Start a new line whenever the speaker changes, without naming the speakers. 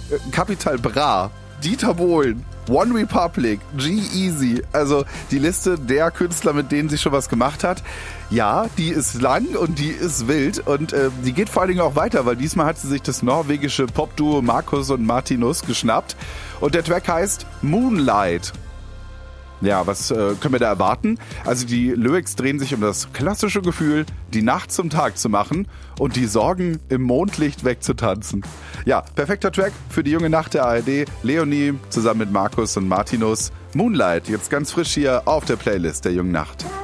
Capital Bra, Dieter Bohlen, One Republic, G-Eazy, also die Liste der Künstler, mit denen sie schon was gemacht hat. Ja, die ist lang und die ist wild und die geht vor allen Dingen auch weiter, weil diesmal hat sie sich das norwegische Popduo Markus und Martinus geschnappt und der Track heißt Moonlight. Ja, was können wir da erwarten? Also die Lyrics drehen sich um das klassische Gefühl, die Nacht zum Tag zu machen und die Sorgen im Mondlicht wegzutanzen. Ja, perfekter Track für die junge Nacht der ARD. Leonie zusammen mit Markus und Martinus. Moonlight, jetzt ganz frisch hier auf der Playlist der jungen Nacht.